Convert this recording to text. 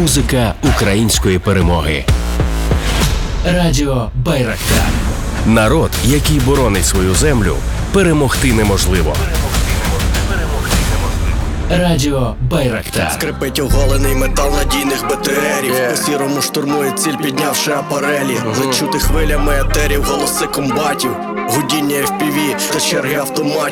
Музика української перемоги. Радіо Байрактар. Народ, який боронить свою землю, перемогти неможливо. Радіо Байрактар. Скрипить оголений метал надійних БТРів. По сірому штурмує ціль, піднявши апарелі. Зачути хвилями етерів, голоси комбатів, гудіння FPV та черги автоматів.